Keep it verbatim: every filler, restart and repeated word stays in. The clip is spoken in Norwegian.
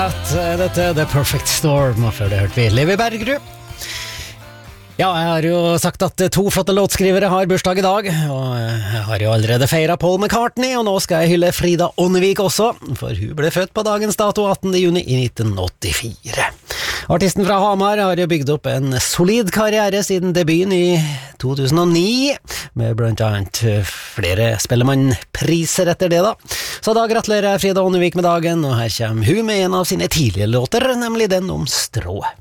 Dette er The Perfect Storm, og før det hørte vi Levi Bergerud. Ja, jeg har jo sagt at to flotte låtskrivere har bursdag i dag, og jeg har jo allerede feiret Paul McCartney, og nå skal jeg hylle Frida Ånnevik også, for hun ble født på dagens dato attende juni i nitten åttifire. Artisten fra Hamar har jo bygd opp en solid karriere siden debuten i to tusen og ni, med blant annet flere Spellemannpriser etter det da. Så da gratulerer jeg Frida Ånnevik med dagen, og her kommer hun med en av sine tidlige låter, nemlig den om strået.